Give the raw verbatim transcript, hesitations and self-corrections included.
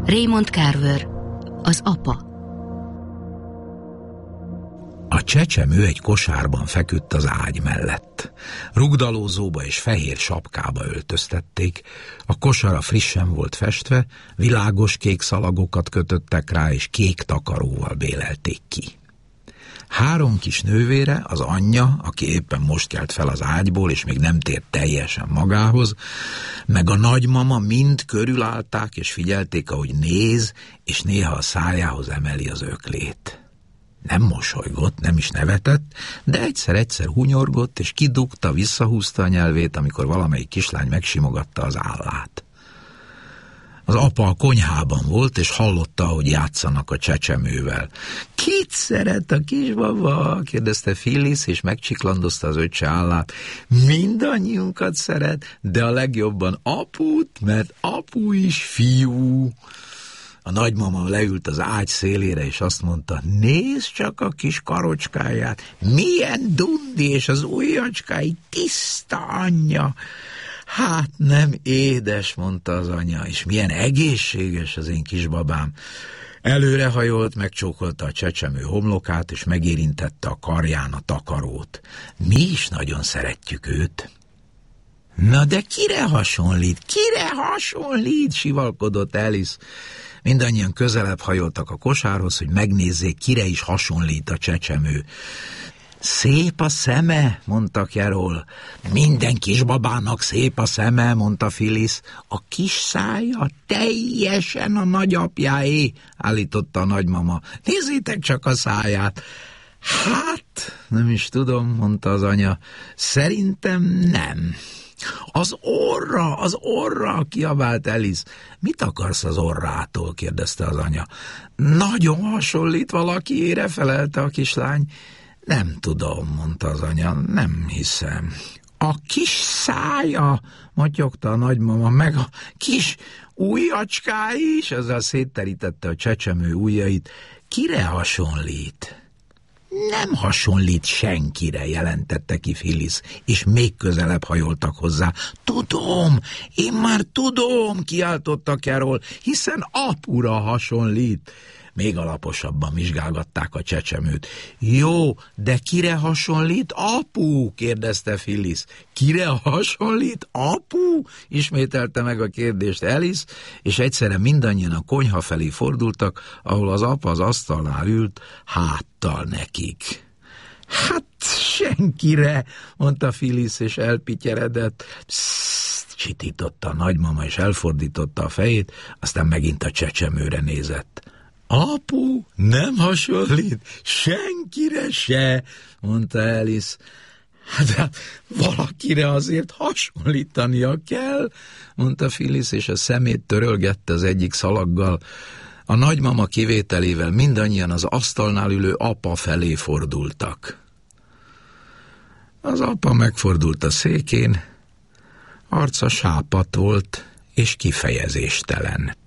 Raymond Carver, az apa. A csecsemő egy kosárban feküdt az ágy mellett. Rugdalózóba és fehér sapkába öltöztették, a kosara frissen volt festve, világos kék szalagokat kötöttek rá, és kék takaróval bélelték ki. Három kis nővére, az anyja, aki éppen most kelt fel az ágyból, és még nem tért teljesen magához, meg a nagymama mind körülállták, és figyelték, ahogy néz, és néha a szájához emeli az öklét. Nem mosolygott, nem is nevetett, de egyszer-egyszer hunyorgott, és kidugta, visszahúzta a nyelvét, amikor valamelyik kislány megsimogatta az állát. Az apa a konyhában volt, és hallotta, hogy játszanak a csecsemővel. Kit szeret a kisbaba? Kérdezte Phyllis, és megcsiklandozta az öccse állát. Mindannyiunkat szeret, de a legjobban aput, mert apu is fiú. A nagymama leült az ágy szélére, és azt mondta, nézd csak a kis karocskáját, milyen dundi, és az ujjacskái tiszta anyja. Hát nem édes, mondta az anya, és milyen egészséges az én kisbabám. Előrehajolt, megcsókolta a csecsemő homlokát, és megérintette a karján a takarót. Mi is nagyon szeretjük őt. Na de kire hasonlít, kire hasonlít, sivalkodott Alice. Mindannyian közelebb hajoltak a kosárhoz, hogy megnézzék, kire is hasonlít a csecsemő. Szép a szeme, mondta Carol. Minden kisbabának szép a szeme, mondta Phyllis. A kis szája teljesen a nagyapjáé, állította a nagymama. Nézzétek csak a száját. Hát, nem is tudom, mondta az anya. Szerintem nem. Az orra, az orra, kiabált Alice. Mit akarsz az orrától? kérdezte az anya. Nagyon hasonlít valakiére, felelte a kislány. Nem tudom, mondta az anya, nem hiszem. A kis szája, motyogta a nagymama, meg a kis ujjacskái is, ezzel szétterítette a csecsemő ujjait. Kire hasonlít? Nem hasonlít senkire, jelentette ki Phyllis, és még közelebb hajoltak hozzá. Tudom, én már tudom, kiáltotta Carol, hiszen apura hasonlít. Még alaposabban vizsgálgatták a csecsemőt. Jó, de kire hasonlít apu? kérdezte Phyllis. Kire hasonlít apu? Ismételte meg a kérdést Alice, és egyszerre mindannyian a konyha felé fordultak, ahol az apa az asztalnál ült, háttal nekik. Hát senkire, mondta Phyllis, és elpityeredett. Pszst, csitította a nagymama, és elfordította a fejét, aztán megint a csecsemőre nézett. Apu nem hasonlít senkire se, mondta Alice. Hát valakire azért hasonlítania kell, mondta Phyllis, és a szemét törölgette az egyik szalaggal. A nagymama kivételével mindannyian az asztalnál ülő apa felé fordultak. Az apa megfordult a székén, arca sápadt volt és kifejezéstelen.